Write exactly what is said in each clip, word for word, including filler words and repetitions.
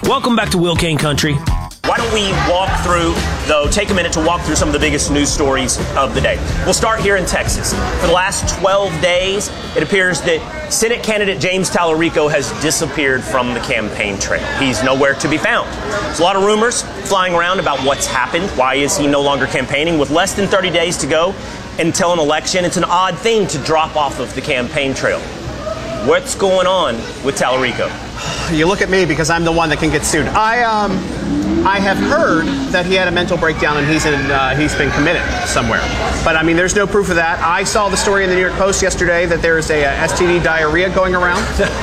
Welcome back to Will Cain Country. Why don't we walk through, though, take a minute to walk through some of the biggest news stories of the day. We'll start here in Texas. For the last twelve days, it appears that Senate candidate James Talarico has disappeared from the campaign trail. He's nowhere to be found. There's a lot of rumors flying around about what's happened. Why is he no longer campaigning? With less than thirty days to go until an election, it's an odd thing to drop off of the campaign trail. What's going on with Talarico? You look at me because I'm the one that can get sued. I um, I have heard that he had a mental breakdown and he's in, uh, he's been committed somewhere. But I mean, there's no proof of that. I saw the story in the New York Post yesterday that there's a, a S T D diarrhea going around.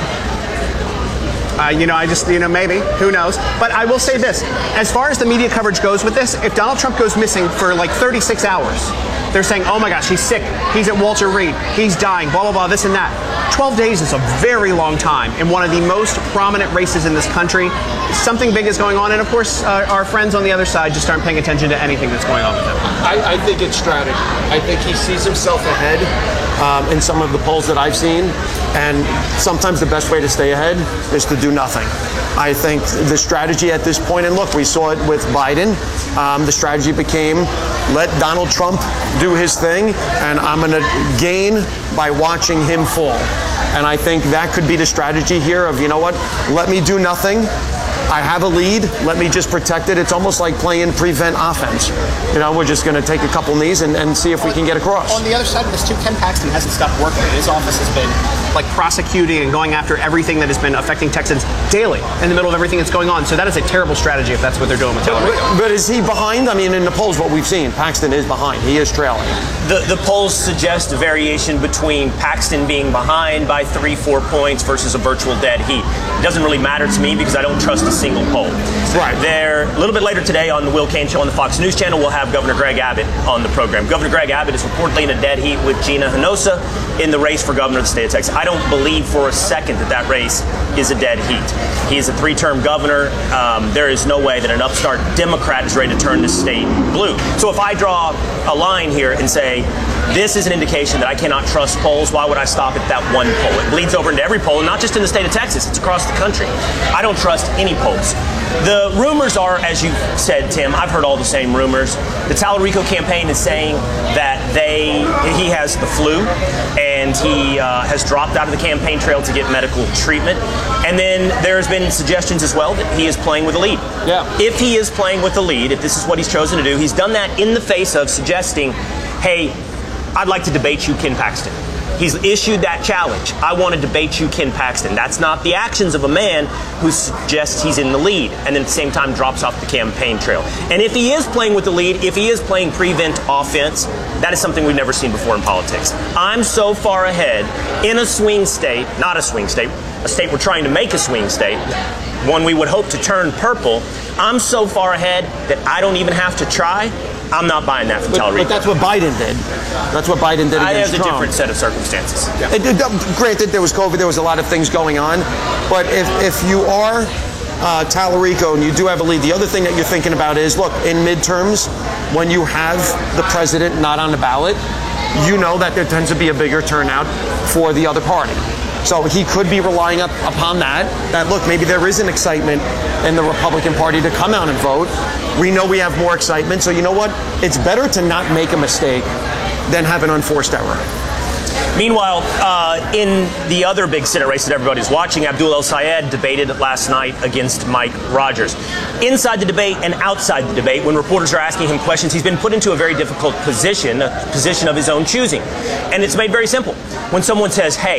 Uh, you know, I just, you know, maybe, who knows. But I will say this, as far as the media coverage goes with this, if Donald Trump goes missing for like thirty-six hours, they're saying, oh my gosh, he's sick, he's at Walter Reed, he's dying, blah, blah, blah, this and that. twelve days is a very long time in one of the most prominent races in this country. Something big is going on, and of course, uh, our friends on the other side just aren't paying attention to anything that's going on with him. I, I think it's strategy. I think he sees himself ahead um, in some of the polls that I've seen, and sometimes the best way to stay ahead is to do nothing. I think the strategy at this point, and look, we saw it with Biden, um, the strategy became let Donald Trump do his thing, and I'm going to gain by watching him fall. And I think that could be the strategy here of, you know what, let me do nothing. I have a lead. Let me just protect it. It's almost like playing prevent offense. You know, we're just going to take a couple knees and, and see if we can get across. On the other side of this, too, Ken Paxton hasn't stopped working. His office has been, like, prosecuting and going after everything that has been affecting Texans daily in the middle of everything that's going on. So that is a terrible strategy if that's what they're doing with Talarico. But, but is he behind? I mean, in the polls, what we've seen, Paxton is behind. He is trailing. The, the polls suggest a variation between Paxton being behind by three, four points versus a virtual dead heat. It doesn't really matter to me because I don't trust a single poll. Right. There, a little bit later today on the Will Cain Show on the Fox News Channel, we'll have Governor Greg Abbott on the program. Governor Greg Abbott is reportedly in a dead heat with Gina Hinojosa in the race for governor of the state of Texas. I don't believe for a second that that race is a dead heat. He is a three-term governor. Um, there is no way that an upstart Democrat is ready to turn this state blue. So if I draw a line here and say, this is an indication that I cannot trust polls, why would I stop at that one poll? It bleeds over into every poll, not just in the state of Texas, it's across the country. I don't trust any polls. The rumors are, as you said, Tim, I've heard all the same rumors. The Talarico campaign is saying that they he has the flu and he uh, has dropped out of the campaign trail to get medical treatment. And then there's been suggestions as well that he is playing with a lead. Yeah. If he is playing with the lead, if this is what he's chosen to do, he's done that in the face of suggesting, hey, I'd like to debate you, Ken Paxton. He's issued that challenge. I want to debate you, Ken Paxton. That's not the actions of a man who suggests he's in the lead and then at the same time drops off the campaign trail. And if he is playing with the lead, if he is playing prevent offense, that is something we've never seen before in politics. I'm so far ahead in a swing state, not a swing state, a state we're trying to make a swing state, one we would hope to turn purple. I'm so far ahead that I don't even have to try. I'm not buying that from But, Talarico. but that's what Biden did. That's what Biden did I against have a Trump. different set of circumstances. Yeah. It, it, granted, there was COVID, there was a lot of things going on. But if, if you are uh, Talarico and you do have a lead, the other thing that you're thinking about is, look, in midterms, when you have the president not on the ballot, you know that there tends to be a bigger turnout for the other party. So he could be relying up upon that, that, look, maybe there is an excitement in the Republican Party to come out and vote. We know we have more excitement, so you know what? It's better to not make a mistake than have an unforced error. Meanwhile, uh, in the other big Senate race that everybody's watching, Abdul El-Sayed debated last night against Mike Rogers. Inside the debate and outside the debate, when reporters are asking him questions, he's been put into a very difficult position, a position of his own choosing. And it's made very simple. When someone says, hey,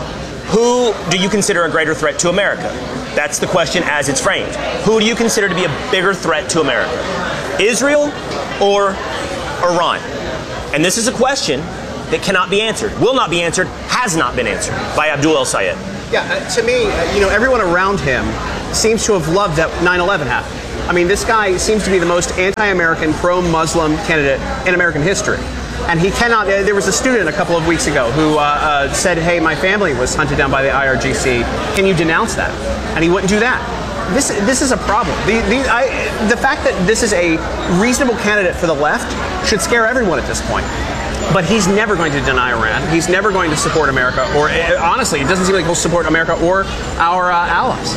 who do you consider a greater threat to America? That's the question as it's framed. Who do you consider to be a bigger threat to America? Israel or Iran? And this is a question that cannot be answered, will not be answered, has not been answered by Abdul El-Sayed. Yeah, uh, to me, uh, you know, everyone around him seems to have loved that nine eleven happened. I mean, this guy seems to be the most anti-American, pro-Muslim candidate in American history. And he cannot, uh, there was a student a couple of weeks ago who uh, uh, said, hey, my family was hunted down by the I R G C. Can you denounce that? And he wouldn't do that. This this is a problem. The, the, I, the fact that this is a reasonable candidate for the left should scare everyone at this point. But he's never going to deny Iran. He's never going to support America. Or uh, honestly, it doesn't seem like he'll support America or our uh, allies.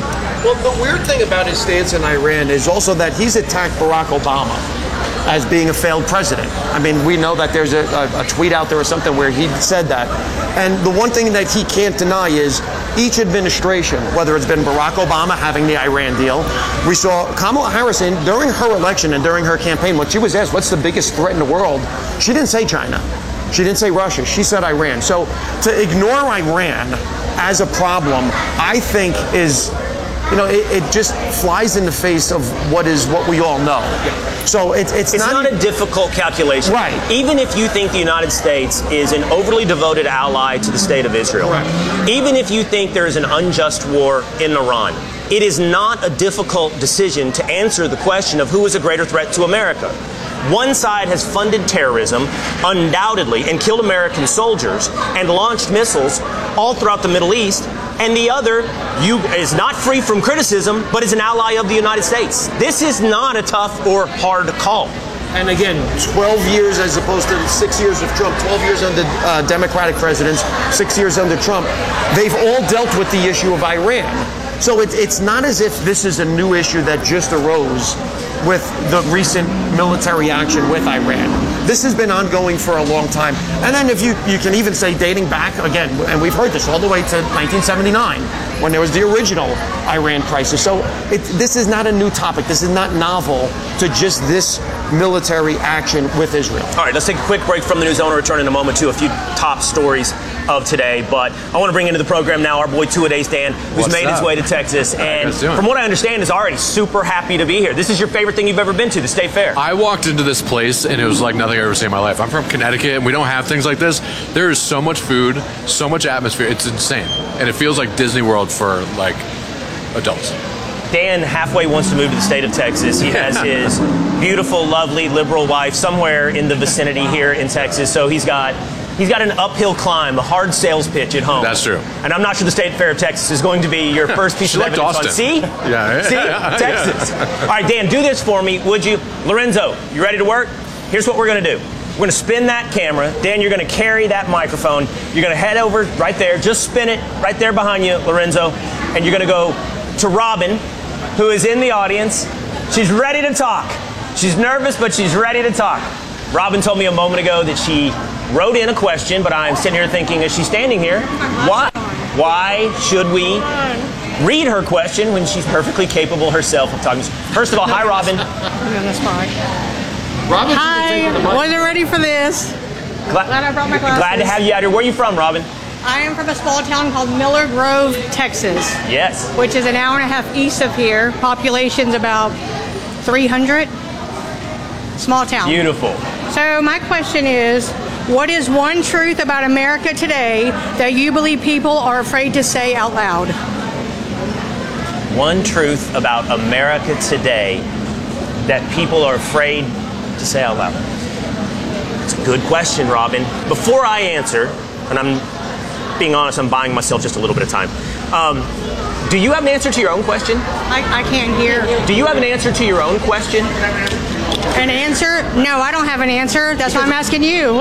Well, the weird thing about his stance in Iran is also that he's attacked Barack Obama as being a failed president. I mean, we know that there's a, a, a tweet out there or something where he said that. And the one thing that he can't deny is each administration, whether it's been Barack Obama having the Iran deal, we saw Kamala Harris in, during her election and during her campaign, when she was asked what's the biggest threat in the world, she didn't say China. She didn't say Russia. She said Iran. So to ignore Iran as a problem, I think is, you know, it, it just flies in the face of what is what we all know. So it, it's, it's not, not a difficult calculation. Right. Even if you think the United States is an overly devoted ally to the state of Israel, Correct. Even if you think there is an unjust war in Iran, it is not a difficult decision to answer the question of who is a greater threat to America. One side has funded terrorism, undoubtedly, and killed American soldiers and launched missiles all throughout the Middle East, and the other you, is not free from criticism, but is an ally of the United States. This is not a tough or hard call. And again, twelve years as opposed to six years of Trump, twelve years under uh, Democratic presidents, six years under Trump, they've all dealt with the issue of Iran. So it, it's not as if this is a new issue that just arose with the recent military action with Iran. This has been ongoing for a long time. And then if you, you can even say dating back, again, and we've heard this all the way to nineteen seventy-nine, when there was the original Iran crisis. So it, this is not a new topic. This is not novel to just this military action with Israel. All right, let's take a quick break from the news. I want to return in a moment to a few top stories of today, but I want to bring into the program now our boy Two-A-Days Dan, who's What's made up? his way to Texas, and guys doing? from what I understand is already super happy to be here. This is your favorite thing you've ever been to, the State Fair. I walked into this place and it was like nothing I've ever seen in my life. I'm from Connecticut and we don't have things like this. There is so much food, so much atmosphere. It's insane. And it feels like Disney World for like adults. Dan halfway wants to move to the state of Texas. He has his beautiful, lovely, liberal wife somewhere in the vicinity here in Texas, so he's got He's got an uphill climb, a hard sales pitch at home. That's true. And I'm not sure the State Fair of Texas is going to be your first piece She of liked evidence on. Austin. See? Yeah. See? Yeah. Texas. All right, Dan, do this for me, would you? Lorenzo, you ready to work? Here's what we're going to do. We're going to spin that camera. Dan, you're going to carry that microphone. You're going to head over right there. Just spin it right there behind you, Lorenzo. And you're going to go to Robin, who is in the audience. She's ready to talk. She's nervous, but she's ready to talk. Robin told me a moment ago that she wrote in a question, but I'm sitting here thinking, is she standing here? Why? Why should we read her question when she's perfectly capable herself of talking? First of all, hi, Robin. Robin, Hi, wasn't ready for this. Glad, Glad I brought my glasses. glad to have you out here. Where are you from, Robin? I am from a small town called Miller Grove, Texas, Yes. which is an hour and a half east of here. Population's about three hundred. Small town. Beautiful. So my question is, what is one truth about America today that you believe people are afraid to say out loud? One truth about America today that people are afraid to say out loud. It's a good question, Robin. Before I answer, and I'm being honest, I'm buying myself just a little bit of time. Um, do you have an answer to your own question? I, I can't hear. Do you have an answer to your own question? An answer? No, I don't have an answer. That's why I'm asking you.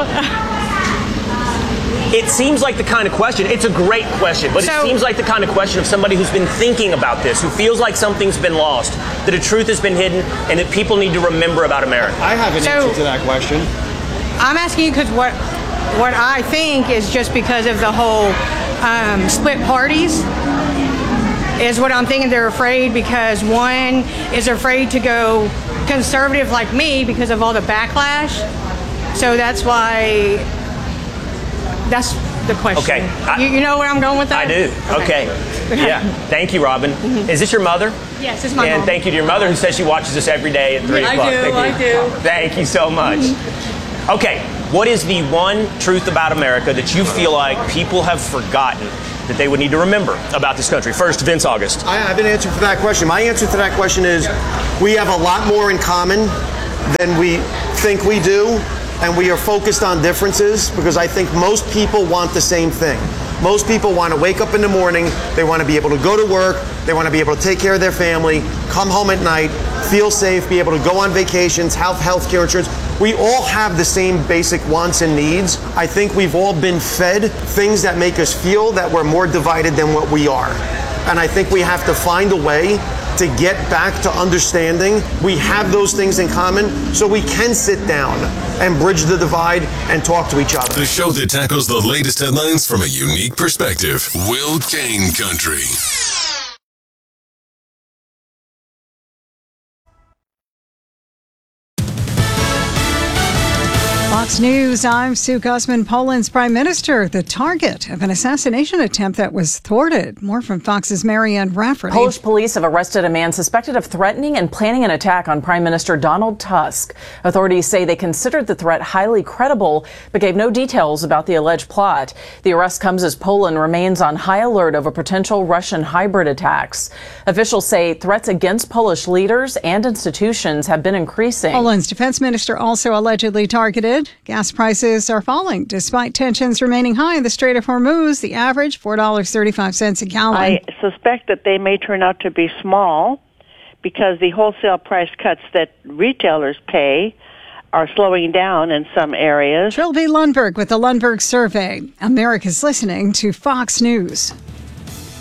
It seems like the kind of question, it's a great question, but So- it seems like the kind of question of somebody who's been thinking about this, who feels like something's been lost, that a truth has been hidden, and that people need to remember about America. I have an So- answer to that question. I'm asking you because what what I think is just because of the whole um, split parties is what I'm thinking. They're afraid because one is afraid to go conservative like me because of all the backlash. So that's why. That's the question. Okay. I- you, you know where I'm going with that? I do. Okay. Yeah. Thank you, Robin. Is this your mother? Yes, it's my And mom. thank you to your mother who says she watches us every day at three I o'clock. do, Thank you. I do. Thank you so much. Okay. What is the one truth about America that you feel like people have forgotten that they would need to remember about this country? First, Vince August. I have an answer for that question. My answer to that question is we have a lot more in common than we think we do, and we are focused on differences because I think most people want the same thing. Most people want to wake up in the morning, they want to be able to go to work, they want to be able to take care of their family, come home at night, feel safe, be able to go on vacations, have health care insurance. We all have the same basic wants and needs. I think we've all been fed things that make us feel that we're more divided than what we are. And I think we have to find a way to get back to understanding we have those things in common so we can sit down and bridge the divide and talk to each other. The show that tackles the latest headlines from a unique perspective. Will Kane Country. Fox News, I'm Sue Guzman. Poland's prime minister, the target of an assassination attempt that was thwarted. More from Fox's Marianne Rafferty. Polish police have arrested a man suspected of threatening and planning an attack on Prime Minister Donald Tusk. Authorities say they considered the threat highly credible, but gave no details about the alleged plot. The arrest comes as Poland remains on high alert over potential Russian hybrid attacks. Officials say threats against Polish leaders and institutions have been increasing. Poland's defense minister also allegedly targeted. Gas prices are falling despite tensions remaining high in the Strait of Hormuz. The average, four dollars and thirty-five cents a gallon. I suspect that they may turn out to be small because the wholesale price cuts that retailers pay are slowing down in some areas. Trilby Lundberg with the Lundberg Survey. America's listening to Fox News.